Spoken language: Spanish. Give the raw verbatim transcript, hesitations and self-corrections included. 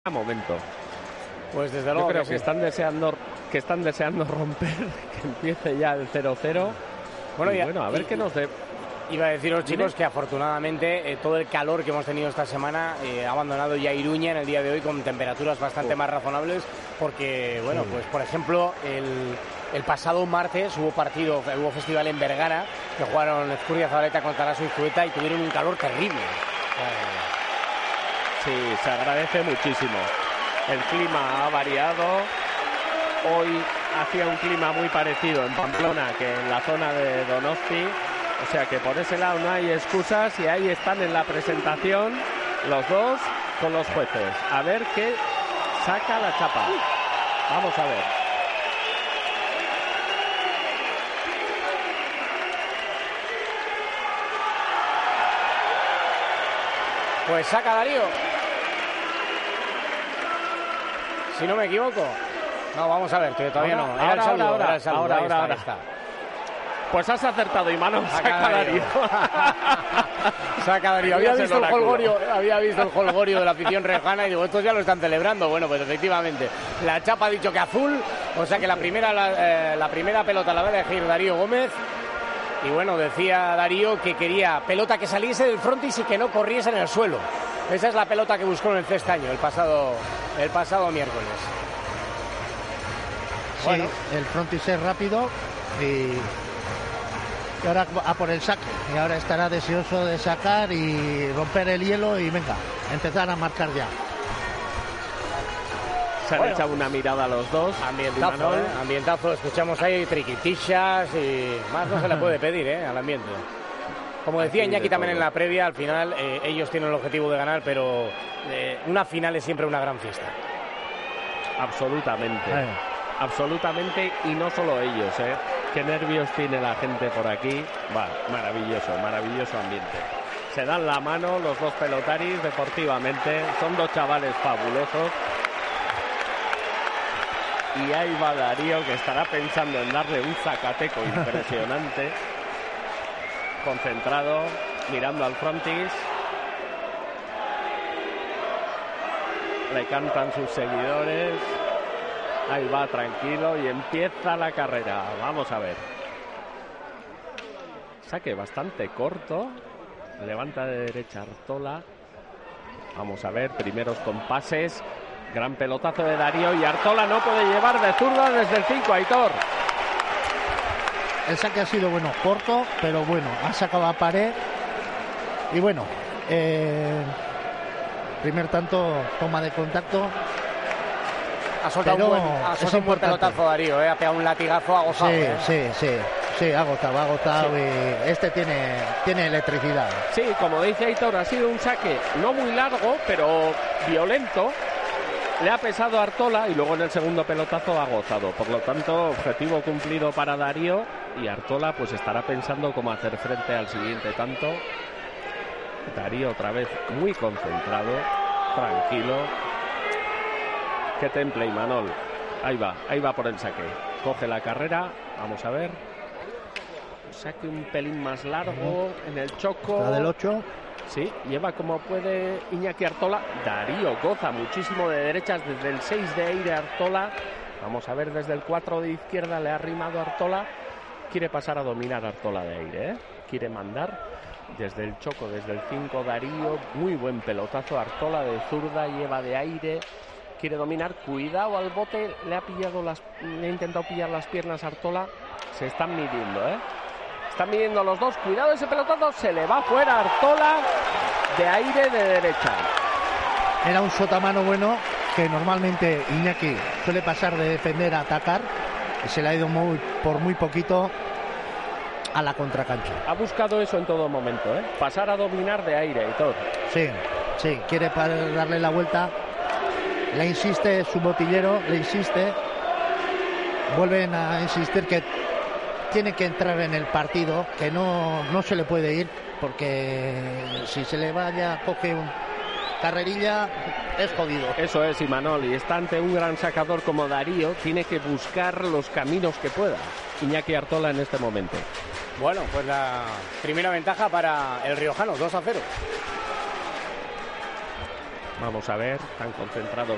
momento. Pues desde luego yo creo que, que, sí. están deseando que están deseando romper, que empiece ya el cero cero. Bueno, y, y bueno, a ver y, qué nos dé. Iba a deciros, chicos, que afortunadamente eh, todo el calor que hemos tenido esta semana eh, ha abandonado ya Iruña en el día de hoy con temperaturas bastante Uf. más razonables, porque, bueno, sí. pues por ejemplo, el, el pasado martes hubo partido, hubo festival en Vergara, que jugaron Ezcurdia Zabaleta contra la Suizueta y tuvieron un calor terrible. Sí, se agradece muchísimo. El clima ha variado. Hoy hacía un clima muy parecido en Pamplona que en la zona de Donosti. O sea que por ese lado no hay excusas y ahí están en la presentación los dos con los jueces. A ver qué saca la chapa. Vamos a ver. Pues saca Darío. Si no me equivoco. No, vamos a ver, que todavía ahora, no. Era ahora, el saludo, ahora, era el saludo. ahora, ahí ahora, está, ahora. Ahí está. Pues has acertado, Imanol. Saca, saca Darío. Saca Darío. Había visto, el holgorio, había visto el holgorio de la afición rejana y digo, estos ya lo están celebrando. Bueno, pues efectivamente, la chapa ha dicho que azul, o sea que la primera, la, eh, la primera pelota la va a elegir Darío Gómez. Y bueno, decía Darío que quería pelota que saliese del frontis y que no corriese en el suelo. Esa es la pelota que buscó en el Cestaño el pasado, el pasado miércoles. Sí, bueno, el frontis es rápido y... Y ahora a por el saque. Y ahora estará deseoso de sacar y romper el hielo y venga, empezar a marcar ya. Se han bueno, echado una mirada a los dos. Ambientazo, ¿eh? Ambientazo. Escuchamos ahí triquitillas y más no se le puede pedir, ¿eh? Al ambiente. Como decía Iñaki de también todo. En la previa, al final eh, ellos tienen el objetivo de ganar, pero eh, una final es siempre una gran fiesta. Absolutamente. Ay. Absolutamente, y no solo ellos, ¿eh? Qué nervios tiene la gente por aquí. Va, maravilloso, maravilloso ambiente. Se dan la mano los dos pelotaris deportivamente. Son dos chavales fabulosos. Y ahí va Darío, que estará pensando en darle un zacateco impresionante. Concentrado, mirando al frontis. Le cantan sus seguidores. Ahí va, tranquilo, y empieza la carrera. Vamos a ver. Saque bastante corto. Levanta de derecha Artola. Vamos a ver, primeros compases. Gran pelotazo de Darío y Artola no puede llevar de zurda desde el cinco, Aitor. El saque ha sido bueno, corto, pero bueno, ha sacado a pared. Y bueno, eh, primer tanto, toma de contacto. Ha soltado un buen, ha soltado un buen pelotazo Darío, ¿eh? Ha pegado un latigazo, ha gozado. Sí, ¿eh? sí, sí, sí, ha agotado, ha agotado sí. Y este tiene, tiene electricidad. Sí, como dice Aitor, ha sido un saque no muy largo, pero violento. Le ha pesado a Artola y luego en el segundo pelotazo ha gozado. Por lo tanto, objetivo cumplido para Darío y Artola pues estará pensando cómo hacer frente al siguiente tanto. Darío otra vez muy concentrado, tranquilo. Qué temple, Imanol. Ahí va, ahí va por el saque. Coge la carrera, vamos a ver. Saque un pelín más largo en el choco. La del ocho. Sí, lleva como puede Iñaki Artola. Darío goza muchísimo de derechas desde el seis de aire Artola. Vamos a ver, desde el cuatro de izquierda le ha arrimado Artola. Quiere pasar a dominar Artola de aire, ¿eh? Quiere mandar desde el choco, desde el cinco Darío. Muy buen pelotazo Artola de zurda, lleva de aire. Quiere dominar, cuidado al bote, le ha pillado las, le ha intentado pillar las piernas a Artola. Se están midiendo, ¿eh? Están midiendo los dos, cuidado ese pelotazo, se le va fuera Artola de aire de derecha. Era un sotamano bueno que normalmente Iñaki suele pasar de defender a atacar y se le ha ido muy, por muy poquito a la contracancha. Ha buscado eso en todo momento, ¿eh? Pasar a dominar de aire y todo. Sí, sí, quiere darle la vuelta. Le insiste su botillero, le insiste. Vuelven a insistir que tiene que entrar en el partido, que no, no se le puede ir, porque si se le vaya, coge un carrerilla, es jodido. Eso es, Imanol, y está ante un gran sacador como Darío, tiene que buscar los caminos que pueda. Iñaki Artola en este momento. Bueno, pues la primera ventaja para el riojano, dos a cero. Vamos a ver, tan concentrado